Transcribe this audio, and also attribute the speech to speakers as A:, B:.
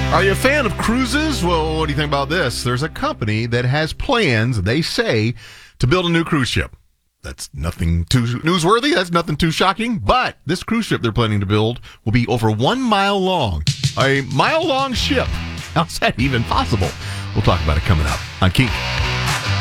A: Are you a fan of cruises? Well, what do you think about this? There's a company that has plans, they say, to build a new cruise ship. That's nothing too newsworthy. That's nothing too shocking. But this cruise ship they're planning to build will be over 1 mile long. A mile-long ship. How's that even possible? We'll talk about it coming up on Kink.